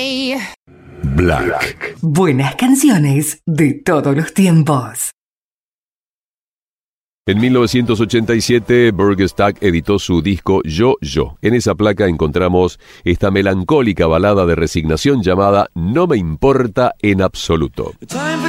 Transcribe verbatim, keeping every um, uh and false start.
Black. Buenas canciones de todos los tiempos. En mil novecientos ochenta y siete, Bürgersteig editó su disco Yo, Yo. En esa placa encontramos esta melancólica balada de resignación llamada No me importa en absoluto.